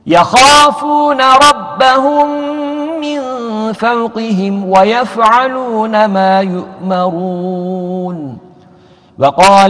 يخافون ربهم من فوقهم ويفعلون ما يؤمرون. وقال